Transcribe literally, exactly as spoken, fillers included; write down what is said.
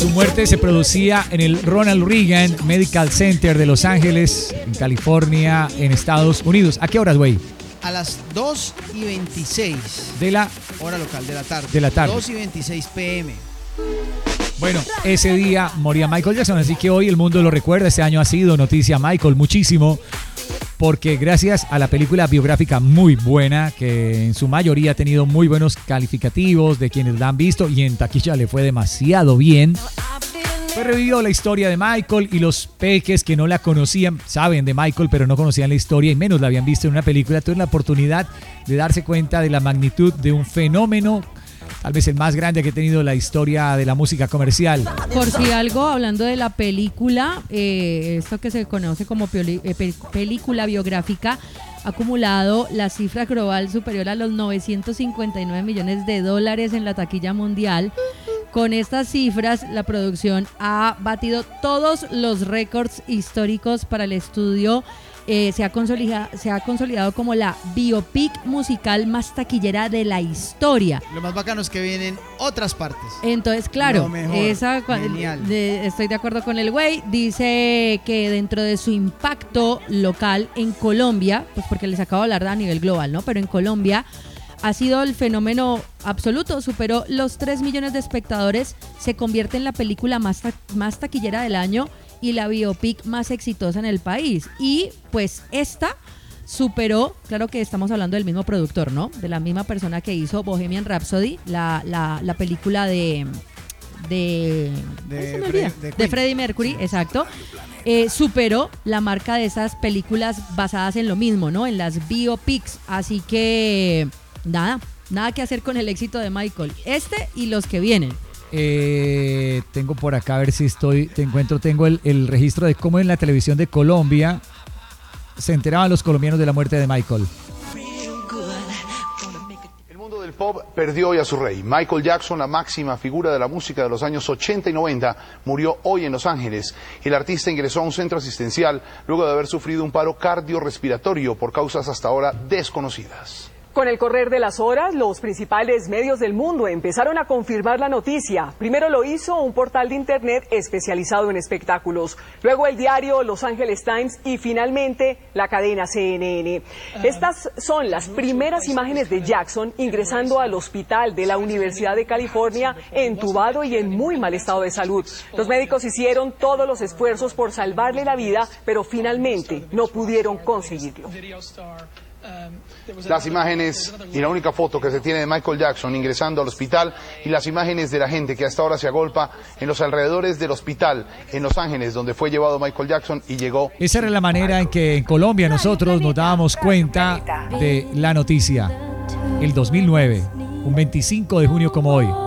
Su muerte se producía en el Ronald Reagan Medical Center de Los Ángeles, en California, en Estados Unidos. ¿A qué horas, güey? A las dos y veintiséis De la hora local de la tarde. De la tarde. dos y veintiséis pm. Bueno, ese día moría Michael Jackson, así que hoy el mundo lo recuerda. Este año ha sido noticia Michael muchísimo, porque gracias a la película biográfica muy buena, que en su mayoría ha tenido muy buenos calificativos de quienes la han visto, y en taquilla le fue demasiado bien, pues revivió la historia de Michael, y los peques que no la conocían, saben de Michael, pero no conocían la historia y menos la habían visto en una película, tuvieron la oportunidad de darse cuenta de la magnitud de un fenómeno, tal vez el más grande que ha tenido la historia de la música comercial. Por si algo, hablando de la película, eh, esto que se conoce como peli- eh, pe- película biográfica, ha acumulado la cifra global superior a los novecientos cincuenta y nueve millones de dólares en la taquilla mundial. Con estas cifras, la producción ha batido todos los récords históricos para el estudio. Eh, se, ha consolida, se ha consolidado como la biopic musical más taquillera de la historia. Lo más bacano es que vienen otras partes. Entonces, claro, Lo mejor. esa, Genial. de, estoy de acuerdo con el güey. Dice que dentro de su impacto local en Colombia, pues porque les acabo de hablar a nivel global, ¿no? Pero en Colombia ha sido el fenómeno absoluto, superó los tres millones de espectadores, se convierte en la película más, ta- más taquillera del año y la biopic más exitosa en el país. Y pues esta superó, claro que estamos hablando del mismo productor, ¿no? De la misma persona que hizo Bohemian Rhapsody, la, la, la película de... De, De ay, se me Fre- olvida. de de Queen. Freddie Mercury, exacto. Eh, superó la marca de esas películas basadas en lo mismo, ¿no? En las biopics. Así que nada, nada que hacer con el éxito de Michael. Este y los que vienen. Eh, tengo por acá, a ver si estoy, te encuentro, tengo el, el registro de cómo en la televisión de Colombia se enteraban los colombianos de la muerte de Michael. El mundo del pop perdió hoy a su rey. Michael Jackson, la máxima figura de la música de los años ochenta y noventa, murió hoy en Los Ángeles. El artista ingresó a un centro asistencial luego de haber sufrido un paro cardiorrespiratorio por causas hasta ahora desconocidas. Con el correr de las horas, los principales medios del mundo empezaron a confirmar la noticia. Primero lo hizo un portal de internet especializado en espectáculos, luego el diario Los Angeles Times y finalmente la cadena C N N. Estas son las primeras imágenes de Jackson ingresando al hospital de la Universidad de California, entubado y en muy mal estado de salud. Los médicos hicieron todos los esfuerzos por salvarle la vida, pero finalmente no pudieron conseguirlo. Las imágenes y la única foto que se tiene de Michael Jackson ingresando al hospital y las imágenes de la gente que hasta ahora se agolpa en los alrededores del hospital en Los Ángeles, donde fue llevado Michael Jackson y llegó. Esa era la manera en que en Colombia nosotros nos dábamos cuenta de la noticia. El dos mil nueve, un veinticinco de junio como hoy.